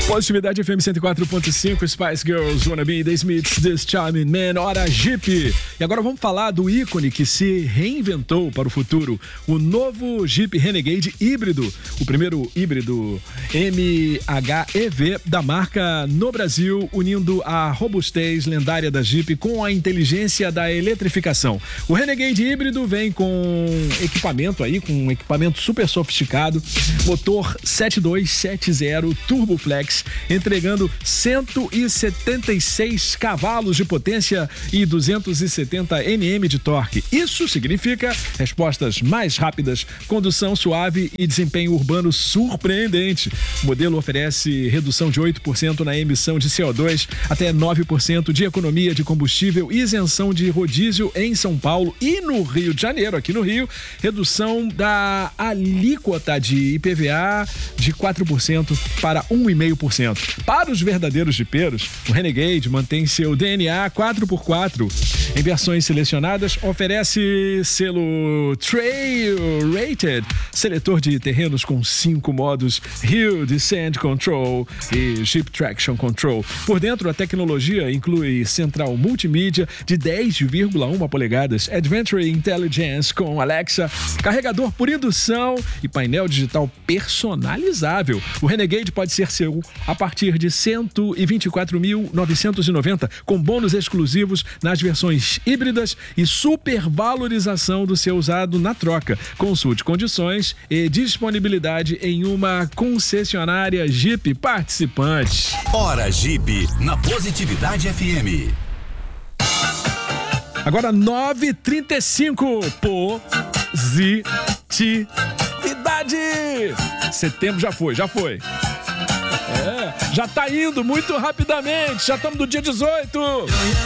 Positividade FM 104.5, Spice Girls, Wanna Be, The Smiths, This Charming Man, Hora Jeep. E agora vamos falar do ícone que se reinventou para o futuro, o novo Jeep Renegade híbrido, o primeiro híbrido MHEV da marca no Brasil, unindo a robustez lendária da Jeep com a inteligência da eletrificação. O Renegade híbrido vem com um equipamento super sofisticado, motor 7270 Turbo Flex, entregando 176 cavalos de potência e 270 Nm de torque. Isso significa respostas mais rápidas, condução suave e desempenho urbano surpreendente. O modelo oferece redução de 8% na emissão de CO2, até 9% de economia de combustível, isenção de rodízio em São Paulo e no Rio de Janeiro. Aqui no Rio, redução da alíquota de IPVA de 4% para 1,5%. Para os verdadeiros jipeiros, o Renegade mantém seu DNA 4x4. Em versões selecionadas, oferece selo Trail Rated, seletor de terrenos com 5 modos, Hill Descent Control e Jeep Traction Control. Por dentro, a tecnologia inclui central multimídia de 10,1 polegadas, Adventure Intelligence com Alexa, carregador por indução e painel digital personalizável. O Renegade pode ser seu a partir de R$ 124.990, com bônus exclusivos nas versões híbridas e supervalorização do seu usado na troca. Consulte condições e disponibilidade em uma concessionária Jeep participante. Hora Jeep, na Positividade FM. Agora 9h35, Positividade. Setembro já foi. Já tá indo muito rapidamente, já estamos no dia 18.